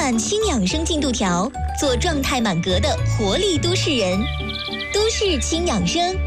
满轻养生进度条，做状态满格的活力都市人。都市轻养生。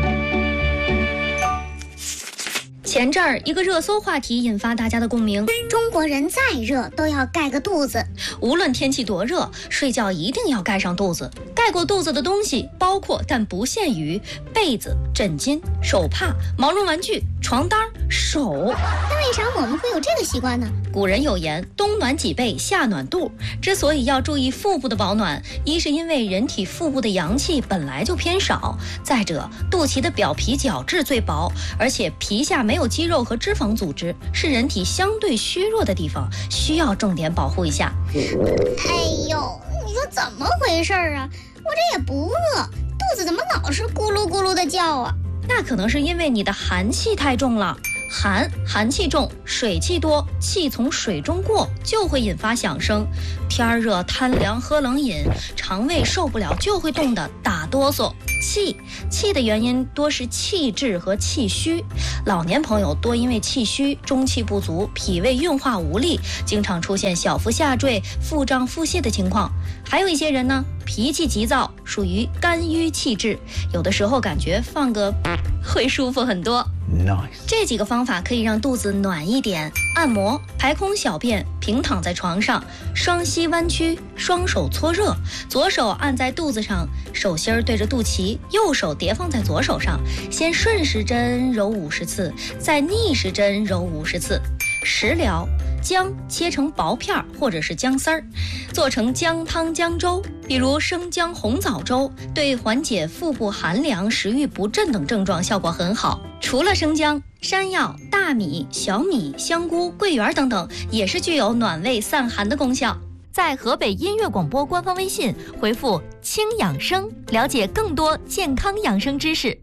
前阵儿一个热搜话题引发大家的共鸣， 中国人再热都要盖个肚子， 无论天气多热，睡觉一定要盖上肚子。盖过肚子的东西包括但不限于被子、枕巾、手帕、毛绒玩具、床单、手。 那为啥我们会有这个习惯呢？ 古人有言，冬暖脊背，夏暖肚。之所以要注意腹部的保暖，一是因为人体腹部的阳气本来就偏少，再者肚脐的表皮角质最薄，而且皮下没有肌肉和脂肪组织，是人体相对虚弱的地方，需要重点保护一下。 哎呦，你说怎么回事啊？我这也不饿，肚子怎么老是咕噜咕噜的叫啊？ 那可能是因为你的寒气太重了。寒气重，水气多，气从水中过就会引发响声。天热贪凉喝冷饮，肠胃受不了就会冻得打哆嗦。气的原因多是气滞和气虚，老年朋友多因为气虚、中气不足、脾胃运化无力，经常出现小腹下坠、腹胀腹泻的情况。还有一些人呢，脾气急躁，属于肝郁气滞，有的时候感觉放个会舒服很多。这几个方法可以让肚子暖一点。按摩、排空小便，平躺在床上，双膝弯曲，双手搓热，左手按在肚子上，手心对着肚脐，右手叠放在左手上，先顺时针揉50次，再逆时针揉50次。食疗，姜切成薄片或者是姜丝儿，做成姜汤姜粥，比如生姜红枣粥，对缓解腹部寒凉、食欲不振等症状效果很好。除了生姜，山药、大米、小米、香菇、桂圆等等也是具有暖胃散寒的功效。在河北音乐广播官方微信回复轻养生，了解更多健康养生知识。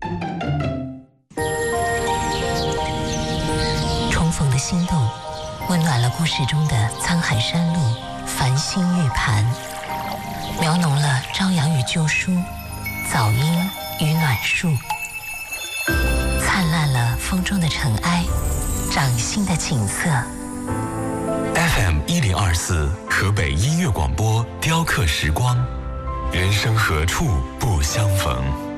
重逢的心动，温暖了故事中的沧海山路、繁星玉盘，描浓了朝阳与旧书、早莺与暖树，灿烂了风中的尘埃，掌心的景色。 FM 1024河北音乐广播雕刻时光，人生何处不相逢。